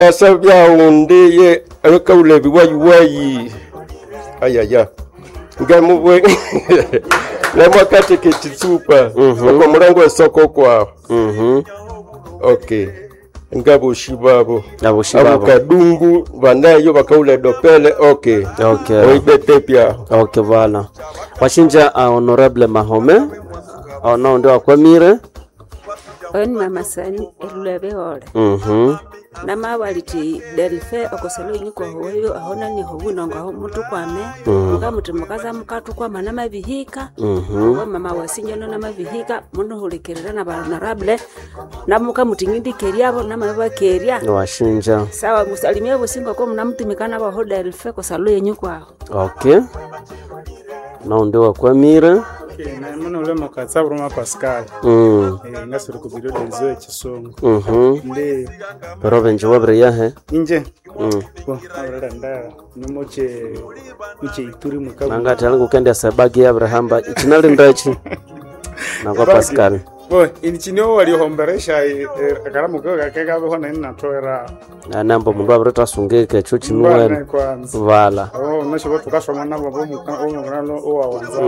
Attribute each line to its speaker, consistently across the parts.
Speaker 1: Asabya undiye akaule biwayi ayaya ngamubwe namwakati kitsupa kwa murango wa soko kwa okay ngabo shibabo kadungu banayo bakaule dopele okay oibete pia
Speaker 2: okay bana washinja honorable Mahome ono ndio akwamire
Speaker 3: oni mama sani elulebe ole nama waliti delfe okosalo nyiko hoyo ahona ni hobunonga ho mutu kwame ngamuti mukaza mukatu kwa mana mabihika wa mama wasinjano na mabihika muno hulekerera na honorable namuka mutingindi keriabo na maba keria
Speaker 2: washinja
Speaker 3: sawa musalimia bosinga ko mnamtumikana ba ho delfe kosalo nyiko
Speaker 2: okay na ndio akwamire
Speaker 4: na mwana ule makatsa Roma Pascal ngasuru kubiro denzo chisongo ndi
Speaker 2: rovenje wabre yahe
Speaker 4: inje ko abranda nimoche ituri mukabu
Speaker 2: nanga talangu kende sabagi Abraham ba itinali ndachi na kwa Pascal
Speaker 4: inichino wali homberesha akaramuko gakega behona inatoera
Speaker 2: nambo mundu abreta sungeke cyo chinuwe vala
Speaker 4: nasho tukashoma nabo bomukano owa wanza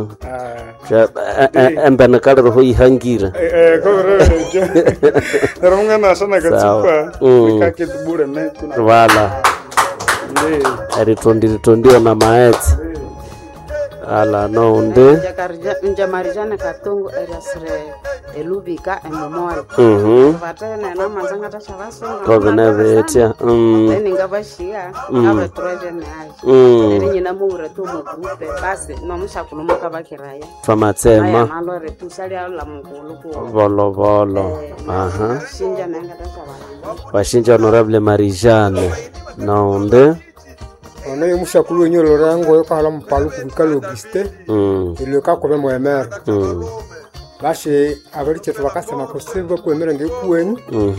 Speaker 2: embana kale roho ihangira
Speaker 4: ko ronga na sana gatsupa kake tubure metu
Speaker 2: vala ari tondio na maetse ala no nde
Speaker 3: njamarijana katongo erasre elubika emomoro batene na manzanga tachabasonga
Speaker 2: ko benevetia
Speaker 3: ngabashia ngaba trojene ali nyina muure tu mu groupe basi no mushakulumuka bakiraya
Speaker 2: famatsema
Speaker 3: malore tusali ala mukulu ko
Speaker 2: bolo
Speaker 3: shinja nanga tachabala
Speaker 2: washinja honorable Marijane no nde
Speaker 5: ono yomushakulu nyolo rango yo kala mpalu kubikalo Auguste ile ka kobe moemer bashi abariche tubakasema koseva kwemera ngekuwenyu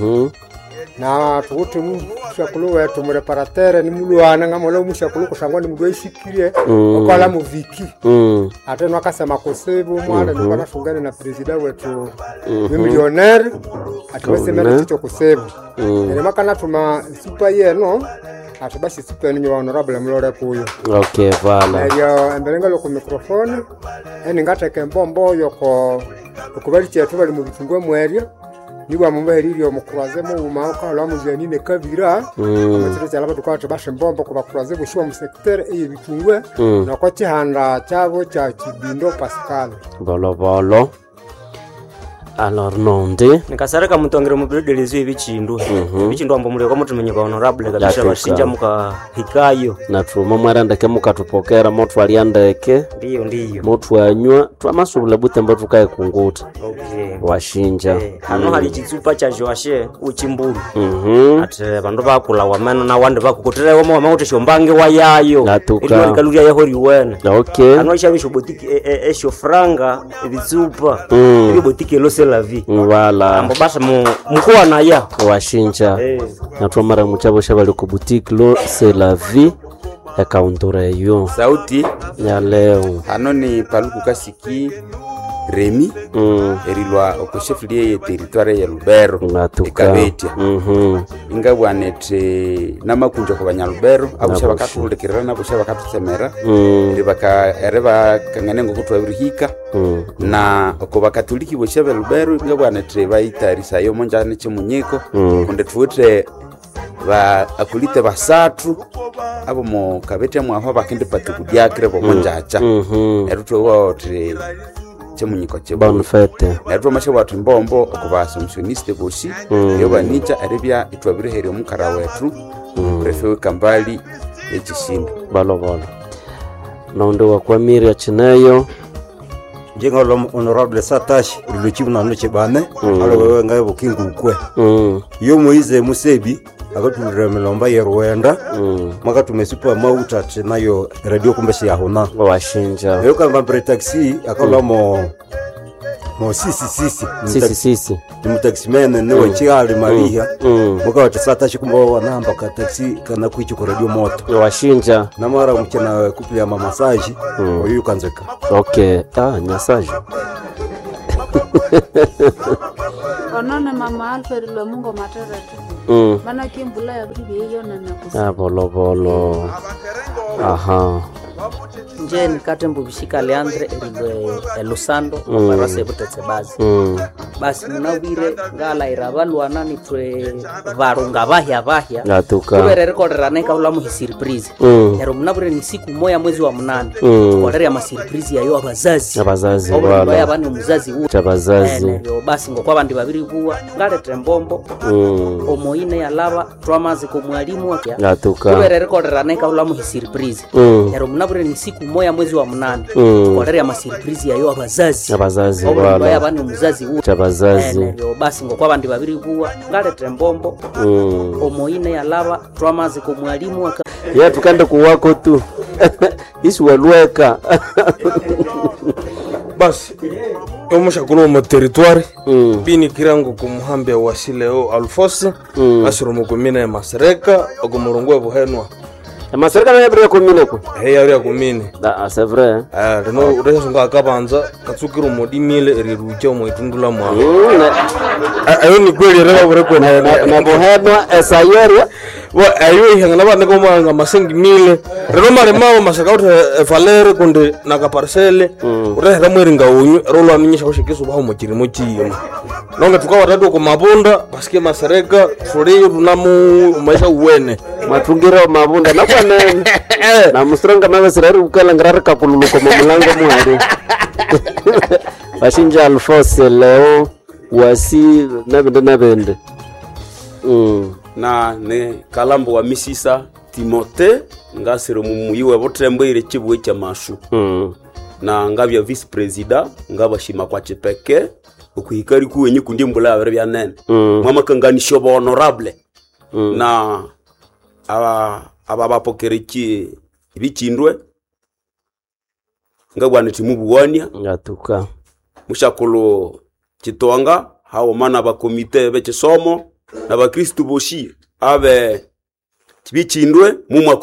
Speaker 5: na tuwote mushakulu wetu mureparatere ni mulwana ngamola mushakulu kusangwa ni mudwe shikirie okala muviki ate no akasema koseva mwana ni bana fungana na president wetu millionaire atwesemera chicho koseva ile makana tuma super yeno atubasi super ni honorable mlore kuyo
Speaker 2: okay vala
Speaker 5: ya embelenga lo ku microphone eni ngateke mbombo yoko kubali chetu bali mu bitungwe mweria niba mumbaheriri omukuraze mu mauka la muzeni ne kabira amatire cyalaba tukwaje bashe mbombo kubakuraze bushiwa mu secteur eye bitungwe na kwa chihanda chabo cha Kibindo Pascal
Speaker 2: bolo alors nonde
Speaker 6: nikasareka mutongere mu buredelezi ibichindu ambo muleko mutumenye ba honorable kabisha bashinja muka hikayo
Speaker 2: na truma mwaranda ke mukatupokera motu aliandeke
Speaker 6: ndiyo
Speaker 2: motu anywa twamasubula butembo tukae kunguta
Speaker 6: okay
Speaker 2: washinja
Speaker 6: hano hali chitsupa cha Joashe uchimburu ate bandu bakula wamana na wande bakukotere wamo wamauti shombange wayayo ili kaluria yaho riwena
Speaker 2: okay
Speaker 6: hano ishabisho botiki esho franga ibitsupa ili botiki la vie
Speaker 2: wala
Speaker 6: ambo basa mukua na ya
Speaker 2: washinja na twamara muchabo shabali ku boutique lo c'est la vie akaundura yo
Speaker 7: sauti
Speaker 2: ya leo
Speaker 7: hano ni paluku kasiki Remi erilwa okoshefulie ye territoire ya Lubero ikabetia ingabwanete namakunja ko banyalubero abushaba katulekerera nabushaba katutsemera ribaka kanganengo kutwa birihika na okobakatuliki boshaba Lubero ingabwanete baitarisa yo monjane chimunyiko konde tuwete ba akulite basatu abo mo kabetia mwaho bakende patukudiakre bo monjacha erutwe wote chemunyiko chebo
Speaker 2: bonfete
Speaker 7: natwo mashe watu mbombo okubasomsioniste boshi yoba nicha aribya itwabireheri omukara wetu prefewe Kambali echishindo
Speaker 2: balo nondo wakwamiri achineyo
Speaker 8: jengalo honorable Satashi luchibu na noche bane alo wewe ngaye bukingu ukwe yo Moize Musebi akatulira melomba yerwenda maka tumesupa mauta nayo radio kumbeshi ya hona
Speaker 2: washinja
Speaker 8: yo kamba taxi akala mo sisi mu taxi mene ne wachiali Maria maka watasata shikumbo wanamba ka taxi kana kwichi ko radio moto
Speaker 2: washinja
Speaker 8: na mara mchana kupia mama massage oyu kanzeka
Speaker 2: okay nyasaje
Speaker 3: onone mama Alfred lo Mungu materete Mana kimbula ya buri biyo na nakusa.
Speaker 2: Bolo. Aha.
Speaker 6: nje nikate mbubishika Leandre elusando barase butetse bazi basi munabire ngala irabalwana nitwe varunga bahya
Speaker 2: Ngatuka.
Speaker 6: kuberere korerane kaula mu surprise ero munabire ni siku moya mwezi wa 8 korere ama surprise yayo abazazi
Speaker 2: wala
Speaker 6: baya bani muzazi u
Speaker 2: chabazazi
Speaker 6: yo basi ngokwa bandi babiri kuwa ngale trembombo omoine ya lava traumas ko mwalimu akya
Speaker 2: Ngatuka.
Speaker 6: kuberere korerane kaula mu surprise ero munabire ni siku moya mwezi wa 8 korere ama surprise yayo abazazi
Speaker 2: wala
Speaker 6: baya bani muzazi u
Speaker 2: chabazazi
Speaker 6: yo basi ngokwa bandi babiri kuwa ngale trembombo omoine ya lava traumas ko mwalimu aka
Speaker 2: ya tukande kuwako tu isi walweka
Speaker 9: basi omushakulu mu territoire bini kirango kumuhambe wasileo Alphonse asirumu kumina ya Masereka okumurungu buhenwa
Speaker 2: Masereka na bria komine ko
Speaker 9: ya kumine
Speaker 2: c'est vrai
Speaker 9: no uresunga akabanza katsukira umudimile eriruche mu itundula mwa ayo ni kweli rero bure ko
Speaker 2: na bohenwa esayeria
Speaker 9: wa ayo ihangana bana ko mwanga masengi mile rero mare mawo masaka uta valere kunde na ka parcelle urehera mweringa unyu rolo aminyisha kushikiso baho mu kirimo kiyima nonga tukawa tatu ko mabunda paske Masereka furi runamu maisha uwene
Speaker 2: matungira mabunda na kwanene na musronga mabesera ukala ngarara kakululuko mulango mwari bashinja Alphonse leo wasi nabende
Speaker 10: na ne kalambo wa misisa Timote ngasiro mumuyiwe botrembo ire kibwe cya mashu na ngabya vice president ngabashima kwa chipeke ukuhikari kuwenye kundi mbula abere bya nene mama kanganisho ba honorable na aba bapokereki ibichindwe ngabwana timubuwania
Speaker 2: ngatuka
Speaker 10: mushakolo kitwanga hawo mana ba komite bechisomo na ba Kristo boshi abe bichindwe mumwa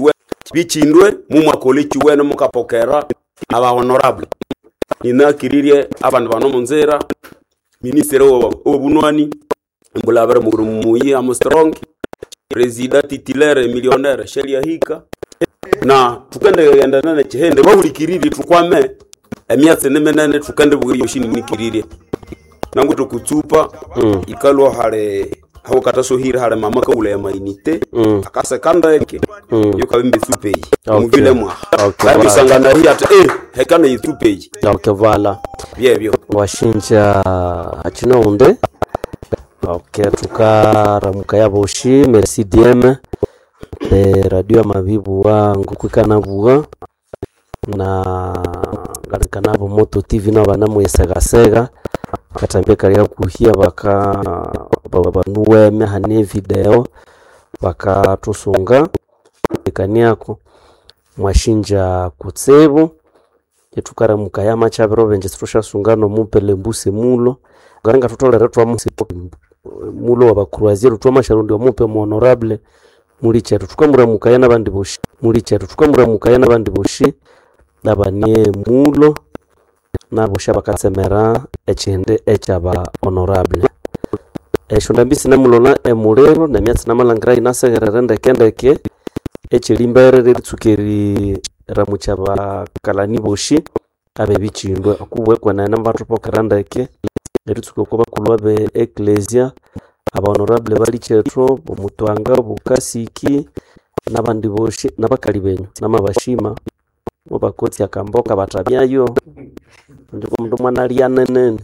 Speaker 10: kolechiwe no mukapokera aba honorable ina kiririe abantu bano munzera ministre obunwani mbulabere muyi Armstrong president titulaire millionnaire Shelia Hika na tukende yendana na chihende bahulikiriri tukwame emyatse nemenene tukende buri yoshini nikiriri nangu tukutsupa ikalo hale hawo katasohira hale mama ka ule ya mainite akase kanda yake yokabimbe supei muvile mwa okay bisangana hii ate hekana yitupei
Speaker 2: okay vala
Speaker 10: byebyo
Speaker 2: washinja achinonde okay tukaramuka yaboshi merci DM de radio mabibu wangu kwikanabuwa na garikanabo moto TV na bana mwesegasega katambia kali kuhia baka banuweme hane video baka tusunga ikaniako mwashinja kutsebu yetukara mukayama chabero benje strosha sungano mupele mbuse mulo garanga tutolera twa musipo mulo wa bakruazier twa masharundi mupe mu honorable muri chetu tukamura mukayana bandi boshi nabanie mulo nabo shabakatsemera echende echaba honorable eshondambisi namulona emulero na myatsi namalangira inasegererende kendeke echilimbere ritsukeri ramuchaba kalani boshi abe bichindwe akubwekwa na namba tupokerandeke ritsuko kuba kulwabe ecclesia aba honorable bali chetro bomutwanga bukasiki nabandi boshi nabakali benyu namabashima mubakoti akamboka batabyayo ndiko mndu mwana lianene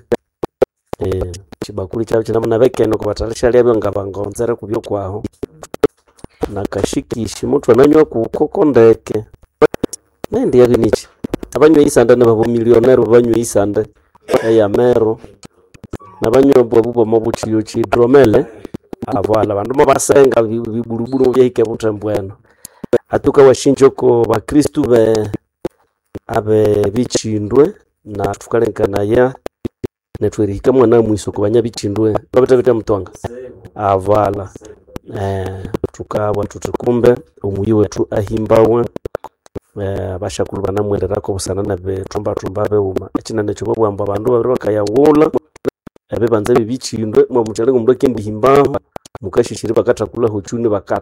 Speaker 2: chibakuli chao chinamuna bekeno kubatarisha lyabyo ngabangonzera kubyo kwaho nakashikishi mutwa nanywa kukoko ndeke nendi yabinichi abanywe isanda nabo millionaire banywe isanda ya mero nabanywe bwo mobuchiyo chi dromele abala bandu mabasenga bibulubulu byeke butembweno atuka washinjoko ba Kristo be abe bichindwe na tukalengana ya netwerika mwana mwiso kubanya bichindwe babeta mtonga avala tukabwa tutukumbe umuyi wetu ahimbawe bashakuru banamwererako busana na be tumba be uma echinane cyo bwamba bandu babiri bakayawula abe banze bichindwe mu mutare ngumdo kendi himba mukashishiri bakatakula huchuni